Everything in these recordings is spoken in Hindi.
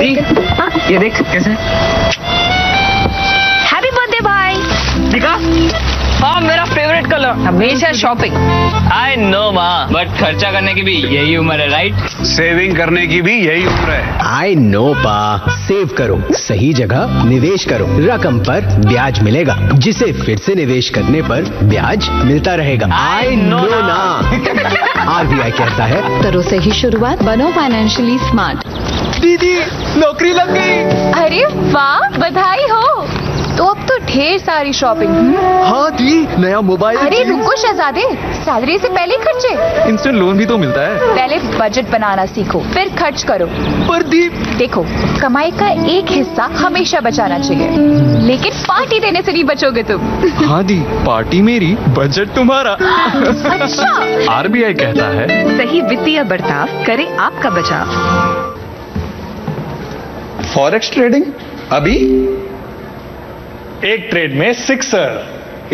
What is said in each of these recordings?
ये देख कैसे। हैप्पी बर्थडे भाई। दिखा। हाँ, मेरा फेवरेट कलर हमेशा शॉपिंग। आई नो माँ, बट खर्चा करने की भी यही उम्र है, राइट? सेविंग करने की भी यही उम्र है। आई नो पा, सेव करो, सही जगह निवेश करो, रकम पर ब्याज मिलेगा, जिसे फिर से निवेश करने पर ब्याज मिलता रहेगा। आई नो ना। RBI कहता है, करो सही शुरुआत, बनो फाइनेंशियली स्मार्ट। दीदी नौकरी लग गई। अरे वाह, बधाई हो। तो अब तो ढेर सारी शॉपिंग। हाँ दी, नया मोबाइल। अरे रुको शहजादे, सैलरी से पहले खर्चे। इंस्टेंट लोन भी तो मिलता है। पहले बजट बनाना सीखो, फिर खर्च करो। पर दी, देखो, कमाई का एक हिस्सा हमेशा बचाना चाहिए, लेकिन पार्टी देने से नहीं बचोगे तुम। हाँ दी, पार्टी मेरी, बजट तुम्हारा। अच्छा। RBI कहता है, सही वित्तीय बर्ताव करे आपका बचाव। फॉरेक्स ट्रेडिंग अभी एक ट्रेड में सिक्सर।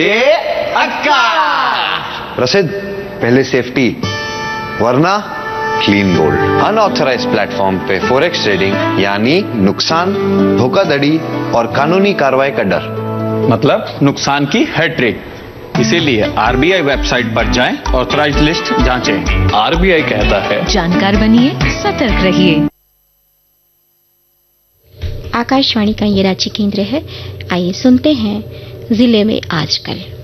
प्रसिद्ध, पहले सेफ्टी वरना क्लीन गोल्ड। अनऑथराइज प्लेटफॉर्म पे फॉरेक्स ट्रेडिंग यानी नुकसान, धोखाधड़ी और कानूनी कार्रवाई का डर, मतलब नुकसान की हैट्रिक। इसीलिए RBI वेबसाइट पर जाएं, ऑथराइज लिस्ट जांचें। RBI कहता है, जानकार बनिए, सतर्क रहिए। आकाशवाणी का ये रांची केंद्र है। आइए सुनते हैं जिले में आजकल।